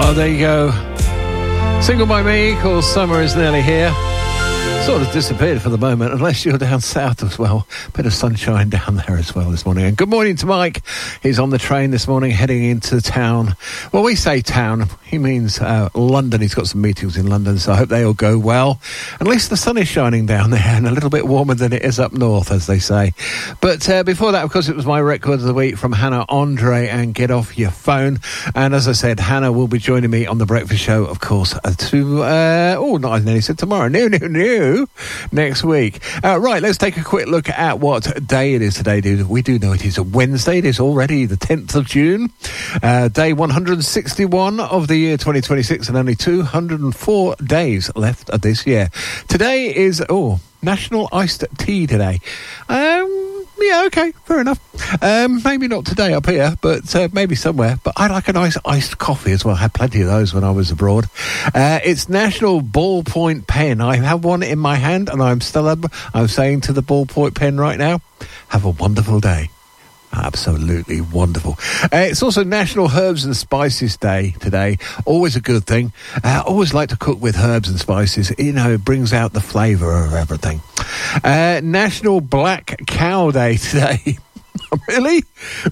Oh, there you go. Single by me called Summer Is Nearly Here. Sort of disappeared for the moment, unless you're down south as well. Bit of sunshine down there as well this morning. And good morning to Mike. He's on the train this morning heading into town. Well, we say town. He means London. He's got some meetings in London, so I hope they all go well. At least the sun is shining down there and a little bit warmer than it is up north, as they say. But before that, of course, it was my record of the week from Hannah Andre and Get Off Your Phone. And as I said, Hannah will be joining me on The Breakfast Show, of course, I nearly said tomorrow. No. Next week. Right, let's take a quick look at what day it is today, dude. We do know it is a Wednesday. It is already the 10th of June. Day 161 of the year 2026 and only 204 days left of this year. Today is, National Iced Tea Day. Yeah, okay, fair enough. Maybe not today up here, but maybe somewhere. But I like a nice iced coffee as well. I had plenty of those when I was abroad. It's National Ballpoint Pen. I have one in my hand, and I'm saying to the ballpoint pen right now, have a wonderful day. Absolutely wonderful. It's also National Herbs and Spices Day today. Always a good thing. I always like to cook with herbs and spices. You know, it brings out the flavour of everything. National Black Cow Day today. Really?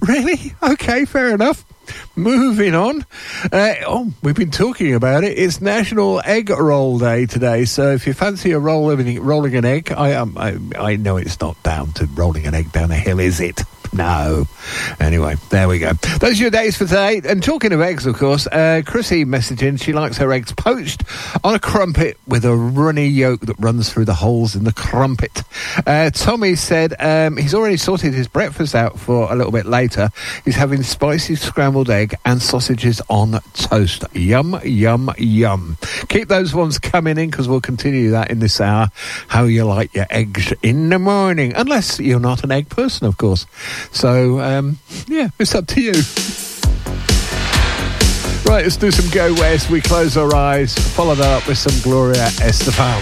Okay, fair enough. Moving on. We've been talking about it. It's National Egg Roll Day today. So if you fancy a rolling an egg, I know it's not down to rolling an egg down a hill, is it? No. Anyway, there we go. Those are your days for today. And talking of eggs, of course, Chrissy messaging, she likes her eggs poached on a crumpet with a runny yolk that runs through the holes in the crumpet. Tommy said he's already sorted his breakfast out for a little bit later. He's having spicy scrambled egg and sausages on toast. Yum, yum, yum. Keep those ones coming in because we'll continue that in this hour. How you like your eggs in the morning. Unless you're not an egg person, of course. So, it's up to you. Right, let's do some Go West. We close our eyes. Follow that up with some Gloria Estefan.